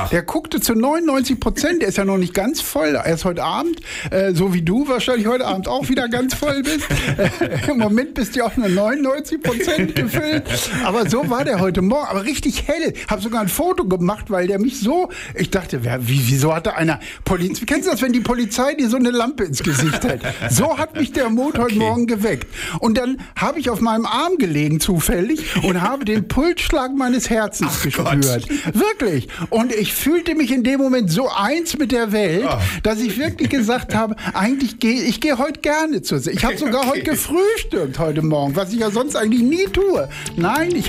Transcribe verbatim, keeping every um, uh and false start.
Der guckte zu neunundneunzig Prozent, der ist ja noch nicht ganz voll, erst heute Abend, äh, so wie du wahrscheinlich heute Abend auch wieder ganz voll bist. Äh, Im Moment bist du auch nur neunundneunzig Prozent gefüllt, aber so war der heute Morgen, aber richtig hell. Hab sogar ein Foto gemacht, weil der mich so, ich dachte, wer, wie, wieso hatte einer Polizei, kennst du das, wenn die Polizei dir so eine Lampe ins Gesicht hält? So hat mich der Mond heute okay. Morgen geweckt. Und dann habe ich auf meinem Arm gelegen zufällig und habe den Pulsschlag meines Herzens Ach gespürt. Gott. Wirklich. Und ich fühlte mich in dem Moment so eins mit der Welt, oh. dass ich wirklich gesagt habe, eigentlich gehe ich gehe heute gerne zur See. Ich habe sogar okay. heute gefrühstückt heute Morgen, was ich ja sonst eigentlich nie tue. Nein, ich